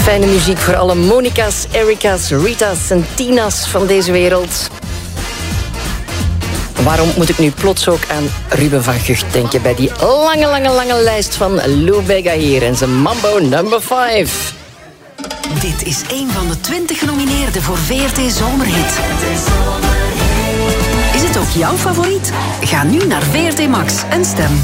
Fijne muziek voor alle Monica's, Erica's, Rita's en Tina's van deze wereld. Waarom moet ik nu plots ook aan Ruben van Gucht denken bij die lange lijst van Lou Bega hier en zijn Mambo number 5. Dit is een van de 20 genomineerden voor VRT Zomerhit. Is het ook jouw favoriet? Ga nu naar VRT Max en stem.